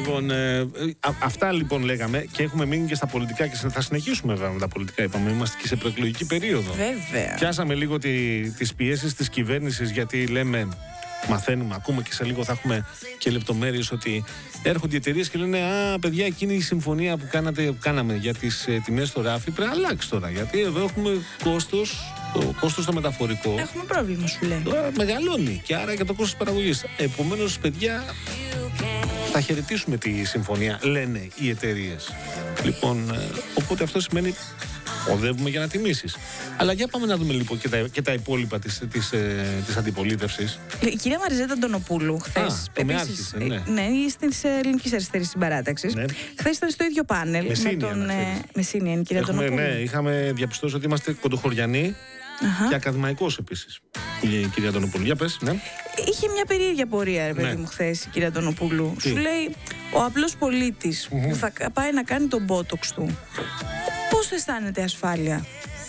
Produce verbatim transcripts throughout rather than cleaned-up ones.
Λοιπόν, ε, α, αυτά λοιπόν λέγαμε και έχουμε μείνει και στα πολιτικά και θα συνεχίσουμε βέβαια με τα πολιτικά. Είπαμε, είμαστε και σε προεκλογική περίοδο. Βέβαια. Πιάσαμε λίγο τη, τις πιέσεις της κυβέρνησης, γιατί λέμε, μαθαίνουμε, ακούμε και σε λίγο θα έχουμε και λεπτομέρειες ότι έρχονται οι εταιρείες και λένε «Α, παιδιά, εκείνη η συμφωνία που, κάνατε, που κάναμε για τις ε, τιμές στο ράφι πρέπει να αλλάξει τώρα, γιατί εδώ έχουμε κόστος, το κόστος το μεταφορικό». Έχουμε πρόβλημα, σου λέει. Τώρα μεγαλώνει και άρα και το κόστος παραγωγής. Επομένως, παιδιά, θα χαιρετήσουμε τη συμφωνία, λένε οι εταιρείες. Λοιπόν, ε, οπότε αυτό σημαίνει οδεύουμε για να τιμήσεις. Αλλά για πάμε να δούμε λοιπόν και τα, και τα υπόλοιπα της, της, ε, της αντιπολίτευσης. Η κυρία Μαριζέτα Αντωνοπούλου, χθες, επίσης, ναι, ναι, της Ελληνικής Αριστερής Συμπαράταξης. Ναι. Χθες ήταν στο ίδιο πάνελ Μεσίνια, με τον. Ε, Μεσίνια, είναι η κυρία Έχουμε, Αντωνοπούλου. Ναι, είχαμε διαπιστώσει ότι είμαστε κοντοχωριανοί uh-huh. και ακαδημαϊκός επίσης. Η κυρία Αντωνοπούλου. Για πες, ναι. Είχε μια περίεργη απορία, ρε παιδί ναι. μου, χθες η κυρία Αντωνοπούλου. Τι? Σου λέει, ο απλός πολίτης mm-hmm. που θα πάει να κάνει τον μπότοξ του, πώς αισθάνεται ασφάλεια?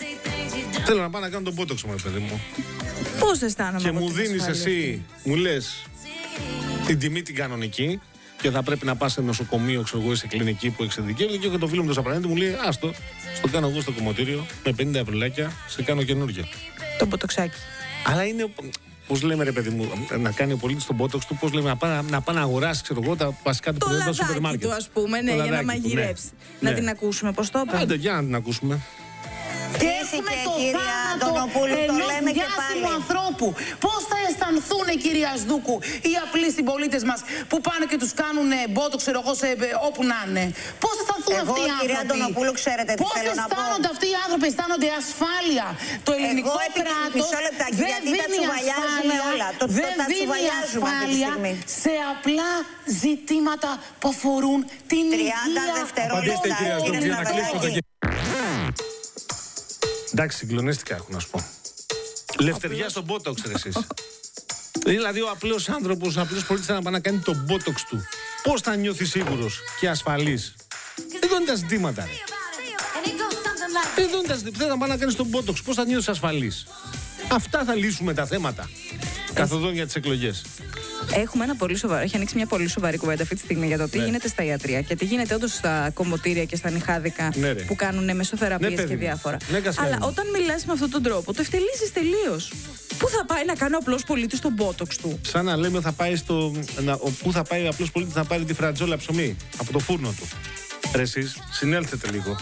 Θέλω να πάω να κάνω τον μπότοξ μου, παιδί μου. Πώς αισθάνομαι? Και μου δίνεις εσύ, μου λες την τιμή την κανονική και θα πρέπει να πας σε νοσοκομείο, ξέρω εγώ, σε κλινική που εξειδικεύεται, και έχω το φίλο μου το Σαπρανίτη, μου λέει άστο, στο κάνω εγώ στο κομμωτήριο με πενήντα ευρουλάκια, σε κάνω καινούργια. Το μποτοξάκι. Αλλά είναι, πώς λέμε ρε παιδί μου, να κάνει ο πολίτης τον μπότοξ του, πώς λέμε, να πάει να, να αγοράσει, ξέρω εγώ, τα βασικά του προϊόντα στο σούπερ μάρκετ. Το λαδάκι του, ας πούμε, ναι, για να μαγειρέψει. Ναι. Να ναι. την ακούσουμε, πώς το είπε. Άντε, για να την ακούσουμε. Και έχουμε το θάνατο ενός διάσημου ανθρώπου. Πώς θα αισθανθούν, κυρία Σδούκου, οι απλοί συμπολίτες μας που πάνε και τους κάνουν μπότο, ξέρω εγώ, σε, όπου να είναι? Πώς θα αισθανθούν αυτοί οι άνθρωποι? Κυρία Αντωνοπούλου, ξέρετε τι θέλω να πω. Πώς αισθάνονται αυτοί οι άνθρωποι? Αισθάνονται ασφάλεια? Το ελληνικό κράτος δεν δίνει ασφάλεια, δεν δίνει ασφάλεια σε απλά ζητήματα που αφορούν την υγεία. τριάντα δευτερόλεπτα. Εντάξει, συγκλονίστηκα, έχω να σου πω. Λευτεριά στον μπότοξ, ρε εσείς. Δηλαδή, ο απλός άνθρωπος, ο απλός πολίτης να πάει να κάνει τον μπότοξ του. Πώς θα νιώθει σίγουρος και ασφαλής? Εδώ είναι τα ζητήματα, ρε. Εδώ είναι τα ζητήματα. Δεν θα πάει να κάνεις τον μπότοξ. Πώς θα νιώθεις ασφαλής? Αυτά θα λύσουμε τα θέματα. Καθοδόν για τις εκλογές. Έχουμε ένα πολύ σοβαρό, έχει ανοίξει μια πολύ σοβαρή κουβέντα αυτή τη στιγμή για το τι ναι. γίνεται στα ιατρεία και τι γίνεται όντως στα κομμωτήρια και στα νυχάδικα ναι, που κάνουν μεσοθεραπείες ναι, και διάφορα. Ναι, αλλά όταν μιλάς με αυτόν τον τρόπο, το ευτελίζεις τελείως. Πού θα πάει να κάνει ο απλός πολίτης τον μπότοξ του? Σαν να λέμε θα πάει στο, να, πού θα πάει ο απλός πολίτης να πάρει τη φρατζόλα ψωμί από το φούρνο του. Ρε εσείς, συνέλθετε λίγο.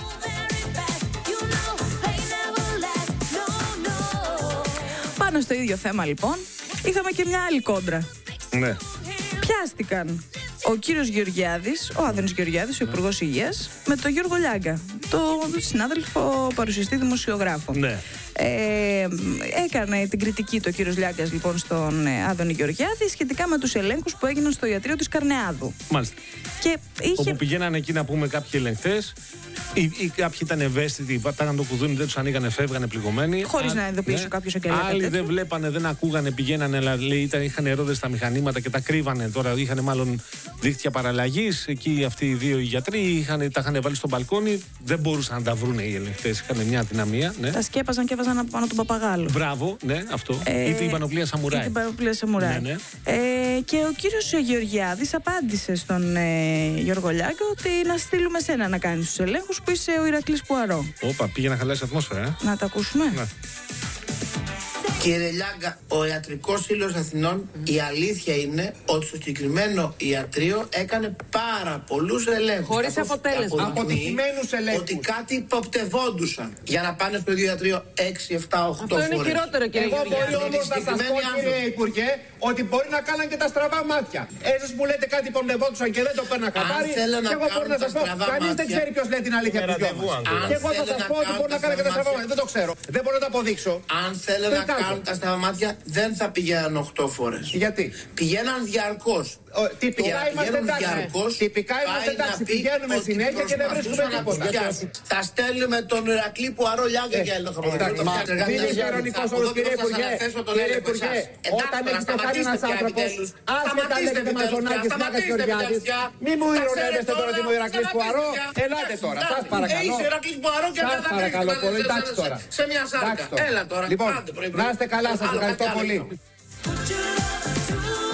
Πάνω στο ίδιο θέμα λοιπόν, είχαμε και μια άλλη κόντρα. Ναι. Πιάστηκαν ο κύριος Γεωργιάδης, ο Άδωνης Γεωργιάδης, ο Υπουργός Υγείας, με τον Γιώργο Λιάγκα, τον συνάδελφο παρουσιαστή δημοσιογράφο. Ναι. Ε, έκανε την κριτική του ο κύριος Λιάγκας λοιπόν στον ε, Άδωνη Γεωργιάδη σχετικά με τους ελέγχους που έγιναν στο ιατρείο της Καρνεάδου. Μάλιστα. Και είχε... Όπου πηγαίνανε εκεί να πούμε κάποιοι ελεγχτές, ή, ή κάποιοι ήταν ευαίσθητοι, πατάγαν το κουδούνι, δεν τους ανοίγανε, φεύγανε πληγωμένοι. Χωρίς να ειδοποιήσουν ναι. κάποιος και άλλοι τέτοιο. Δεν βλέπανε, δεν ακούγανε, πηγαίνανε, αλλά λέει, ήταν, είχαν ερώτες στα μηχανήματα και τα κρύβανε. Τώρα είχαν μάλλον δίκτυα παραλλαγής. Εκεί αυτοί οι δύο οι γιατροί είχαν, τα είχαν βάλει στο μπαλκόνι. Δεν μπορούσαν να τα βρούνε οι ελεγχτές. Είχαν μια αδυναμία. Ναι. Τα σκέπαζαν και έβαζαν από πάνω τον παπαγάλο. Μπράβο, ναι, αυτό. Ε, ή την πανοπλία Σαμουράι. Ή την πανοπλία Σαμουράι. Ναι, ναι. Ε, και ο κύριος Γεωργιάδης απάντησε στον ε, Γιώργο Λιάγκα ότι να στείλουμε σένα να κάνεις τους ελέγχους που είσαι ο Ηρακλής Πουαρό. Όπα, πήγε να χαλάσει ατμόσφαιρα. Ε. Να τα ακούσουμε. Ναι. Κύριε Λιάγκα, ο Ιατρικός Σύλλογος Αθηνών, mm. η αλήθεια είναι ότι στο συγκεκριμένο ιατρείο έκανε πάρα πολλούς ελέγχους. Χωρίς αποτέλεσμα. Αποτυχημένους ελέγχους. Ότι κάτι υποπτευόντουσαν για να πάνε στο ίδιο ιατρείο έξι, επτά, οκτώ φορές. Αυτό είναι χειρότερο, κύριε Εγώ μπορεί όμως να σας πω, κύριε Υπουργέ, ότι μπορεί να κάναν και τα στραβά μάτια. Εσείς μου λέτε κάτι υποπτευόντουσαν και δεν το παίρνα χαμπάρι. Και εγώ μπορώ να σας πω, κανείς δεν ξέρει ποιος λέει την αλήθεια από τους δυο μας. Και εγώ θα σας πω ότι μπορεί να κάνει και τα στραβά μάτια. Δεν το ξέρω. Δεν μπορώ να το αποδείξω. Αν θέλω να κάνω τα στραβαμάτια, δεν θα πηγαίναν οκτώ φορές. Γιατί? Πηγαίναν διαρκώς. Τυπικά είμαστε εντάξει. Τυπικά είμαστε εντάξει. Πηγαίνουμε συνέχεια και δεν βρίσκουμε τίποτα. Θα στέλνουμε τον Ηρακλή Πουαρό Λιάγκα για έλεγχο. Μην είσαι ειρωνικός όμως, κύριε Υπουργέ. Κύριε Υπουργέ, όταν έχεις πεθάνει ένας άνθρωπος, άσχετα λέγεται Μαζονάκης, Λιάγκας Γεωργιάδης, μη μου ειρωνεύεστε τώρα ότι είμαι ο Ηρακλής Πουαρό. Ελάτε τώρα, σας παρακαλώ. Είσαι Ηρακλής Πουαρό και σας παρακαλώ πολύ, εντάξει τώρα. Σε μια σάρκα. Έλα τώρα. Λοιπόν, να είστε καλά, σας ευχαριστώ πολύ.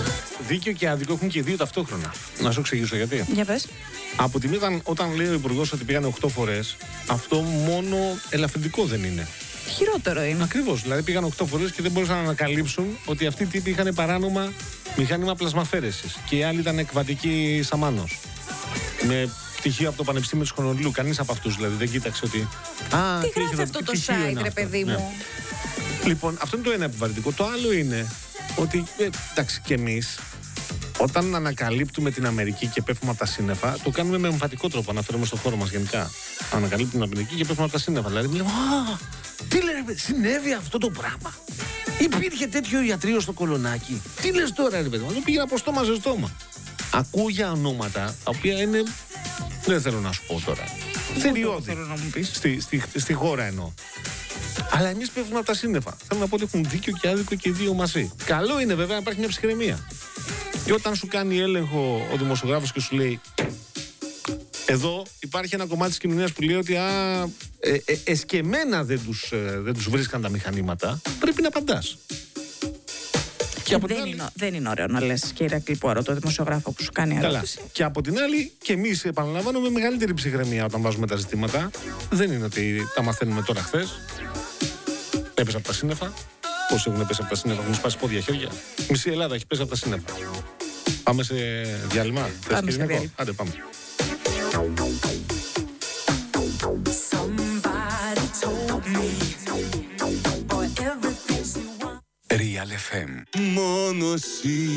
δίκιο και άδικο έχουν και οι δύο ταυτόχρονα. Να σου εξηγήσω γιατί. Για πες. Από τη μία, όταν, όταν λέει ο υπουργός ότι πήγανε οκτώ φορές, αυτό μόνο ελαφρυντικό δεν είναι. Χειρότερο είναι. Ακριβώς. Δηλαδή πήγαν οκτώ φορές και δεν μπορούσαν να ανακαλύψουν ότι αυτοί οι τύποι είχαν παράνομα μηχάνημα πλασμαφέρεσης. Και οι άλλοι ήταν εκβατικοί σαμάνος. Με πτυχίο από το Πανεπιστήμιο της Χονολουλού. Κανείς από αυτούς δηλαδή δεν κοίταξε ότι. Α, τι γράφει αυτό το site, ρε παιδί μου. Ναι. Λοιπόν, αυτό είναι το ένα επιβαρυντικό. Το άλλο είναι ότι, ε, εντάξει, κι εμείς, όταν ανακαλύπτουμε την Αμερική και πέφτουμε από τα σύννεφα, το κάνουμε με εμφατικό τρόπο. Αναφέρομαι στον χώρο μας γενικά. Ανακαλύπτουμε την Αμερική και πέφτουμε από τα σύννεφα. Δηλαδή, μιλάμε, α, τι λένε, συνέβη αυτό το πράγμα. Υπήρχε τέτοιο ιατρείο στο Κολονάκι. Τι λες τώρα, ρε παιδί μου, το πήγαινα από στόμα σε στόμα. Ακούω για ονόματα τα οποία είναι. Δεν θέλω να σου πω τώρα. Θηριώδη. Στη, στη, στη χώρα εννοώ. Αλλά εμείς πέφτουμε από τα σύννεφα. Θέλω να πω ότι έχουν δίκιο και άδικο και οι δύο μαζί. Καλό είναι βέβαια να υπάρχει μια ψυχραιμία. Και όταν σου κάνει έλεγχο ο δημοσιογράφος και σου λέει, εδώ υπάρχει ένα κομμάτι της κοινωνίας που λέει ότι α, ε, ε, εσκεμμένα δεν τους, ε, δεν τους βρίσκαν τα μηχανήματα, πρέπει να απαντάς. Και δεν, άλλη... είναι, δεν είναι ωραίο να λες, κύριε Ηρακλή Πόρο, το δημοσιογράφο που σου κάνει ερώτηση. Καλά. Και από την άλλη, και εμείς επαναλαμβάνουμε μεγαλύτερη ψυχραιμία όταν βάζουμε τα ζητήματα. Δεν είναι ότι τα μαθαίνουμε τώρα χθες. Έπεσε από τα σύννεφα. Πόσοι έχουν πέσει από τα σύννεφα, έχουν σπάσει πόδια χέρια. Μισή Ελλάδα έχει πέσει από τα σύννεφα. Πάμε σε διάλειμμα. Πάμε σε διάλειμμα. Άντε, πάμε. Real εφ εμ. Μόνο εσύ